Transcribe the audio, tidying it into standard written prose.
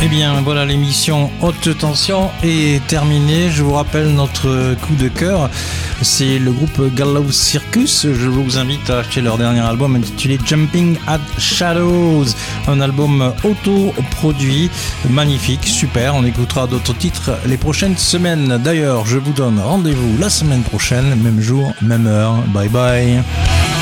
Eh bien voilà, l'émission Haute Tension est terminée. Je vous rappelle notre coup de cœur, c'est le groupe Gallows Circus. Je vous invite à acheter leur dernier album intitulé Jumping at Shadows, un album auto-produit, magnifique, super. On écoutera d'autres titres les prochaines semaines. D'ailleurs, je vous donne rendez-vous la semaine prochaine, même jour, même heure. Bye bye.